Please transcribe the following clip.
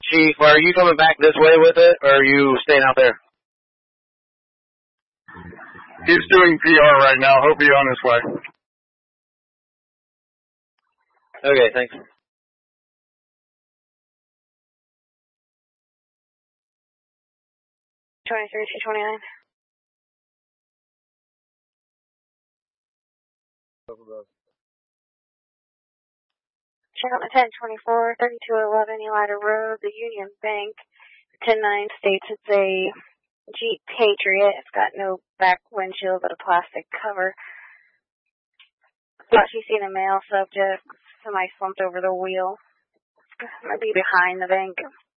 Chief, are you coming back this way with it, or are you staying out there? He's doing PR right now. He'll be on his way. Okay, thanks. 23-229. Channel 1024, 3211 Elida Road, the Union Bank. 109 states it's a Jeep Patriot. It's got no back windshield but a plastic cover. Thought she's seen a male subject. Somebody slumped over the wheel. Might be behind the bank.